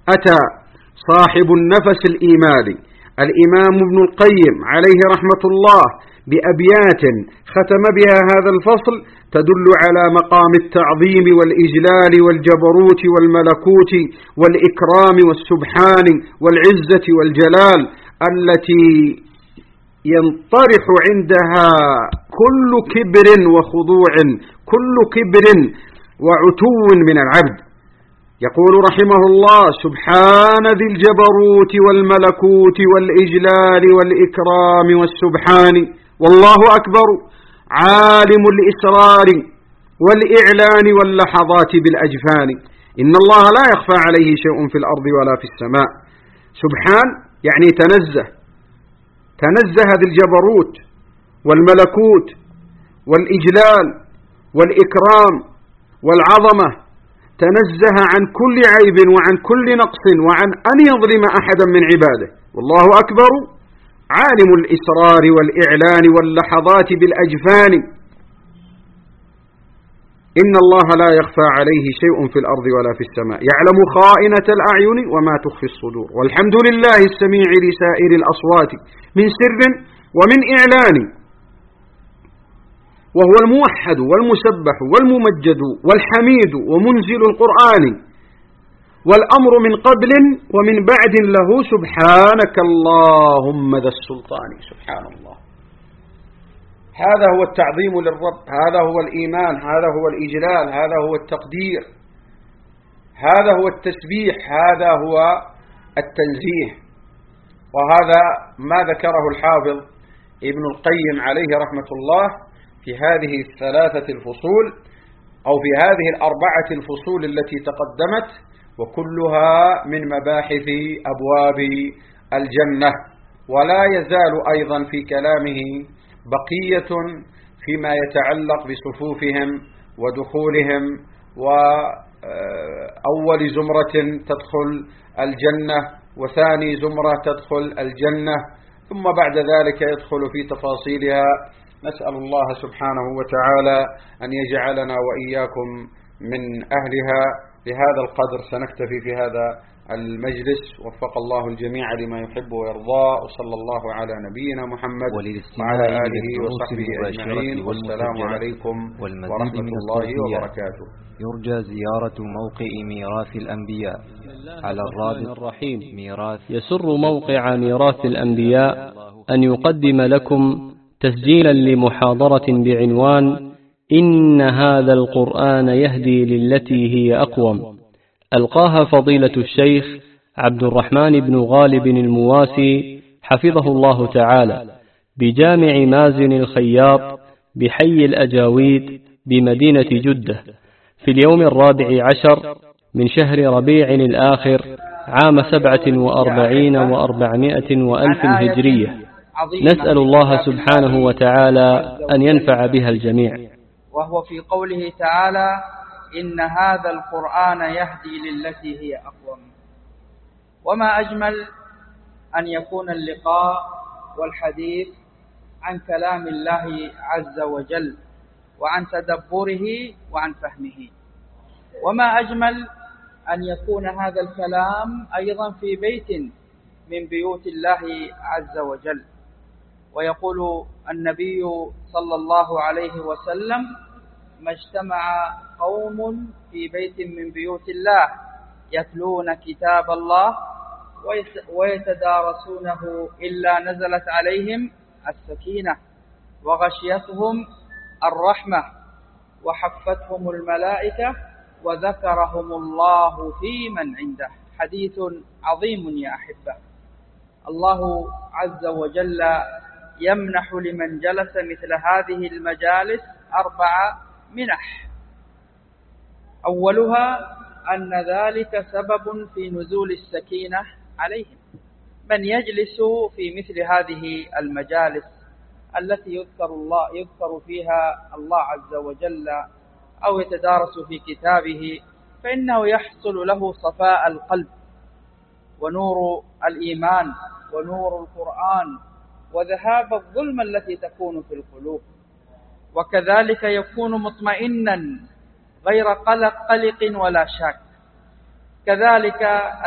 أتى صاحب النفس الإيماني الإمام ابن القيم عليه رحمة الله بأبيات ختم بها هذا الفصل تدل على مقام التعظيم والإجلال والجبروت والملكوت والإكرام والسبحان والعزة والجلال التي ينطرح عندها كل كبر وخضوع، كل كبر وعتو من العبد. يقول رحمه الله: سبحان ذي الجبروت والملكوت والإجلال والإكرام والسبحان، والله أكبر عالم الإسرار والإعلان واللحظات بالأجفان، إن الله لا يخفى عليه شيء في الأرض ولا في السماء. سبحان يعني تنزه ذي الجبروت والملكوت والإجلال والإكرام والعظمة، تنزه عن كل عيب وعن كل نقص وعن أن يظلم أحدا من عباده. والله أكبر عالم الإسرار والإعلان واللحظات بالأجفان، إن الله لا يخفى عليه شيء في الأرض ولا في السماء، يعلم خائنة الأعين وما تخفي الصدور، والحمد لله السميع لسائر الأصوات من سر ومن إعلان، وهو الموحد والمسبح والممجد والحميد ومنزل القرآن، والأمر من قبل ومن بعد له سبحانك اللهم ذا السلطان. سبحان الله، هذا هو التعظيم للرب، هذا هو الإيمان، هذا هو الإجلال، هذا هو التقدير، هذا هو التسبيح، هذا هو التنزيه. وهذا ما ذكره الحافظ ابن القيم عليه رحمة الله في هذه الثلاثة الفصول أو في هذه الأربعة الفصول التي تقدمت، وكلها من مباحث أبواب الجنة. ولا يزال أيضا في كلامه بقية فيما يتعلق بصفوفهم ودخولهم وأول زمرة تدخل الجنة وثاني زمرة تدخل الجنة، ثم بعد ذلك يدخل في تفاصيلها. نسأل الله سبحانه وتعالى أن يجعلنا وإياكم من أهلها. بهذا القدر سنكتفي في هذا المجلس، وفق الله الجميع لما يحب ويرضى، وصلى الله على نبينا محمد وعلى آله وصحبه أجمعين، والسلام عليكم ورحمة الله وبركاته. يرجى زيارة موقع ميراث الأنبياء على الرابط الرحيم ميراث. يسر موقع ميراث الأنبياء أن يقدم لكم تسجيلا لمحاضرة بعنوان إن هذا القرآن يهدي للتي هي أقوم، ألقاها فضيلة الشيخ عبد الرحمن بن غالب المواسي حفظه الله تعالى بجامع مازن الخياط بحي الأجاويد بمدينة جدة في اليوم 14 من شهر ربيع الآخر عام 47 و400 وألف هجرية. نسأل الله سبحانه وتعالى أن ينفع بها الجميع. وهو في قوله تعالى: إن هذا القرآن يهدي للتي هي أقوم. وما أجمل أن يكون اللقاء والحديث عن كلام الله عز وجل وعن تدبره وعن فهمه. وما أجمل أن يكون هذا الكلام أيضا في بيت من بيوت الله عز وجل. ويقول النبي صلى الله عليه وسلم: ما اجتمع قوم في بيت من بيوت الله يتلون كتاب الله ويتدارسونه إلا نزلت عليهم السكينة وغشيتهم الرحمة وحفتهم الملائكة وذكرهم الله في من عنده. حديث عظيم يا أحبة. الله عز وجل يمنح لمن جلس مثل هذه المجالس 4 منح. أولها أن ذلك سبب في نزول السكينة عليهم. من يجلس في مثل هذه المجالس التي يذكر فيها الله عز وجل أو يتدارس في كتابه، فإنه يحصل له صفاء القلب ونور الإيمان ونور القرآن وذهاب الظلم التي تكون في القلوب، وكذلك يكون مطمئنا غير قلق ولا شك. كذلك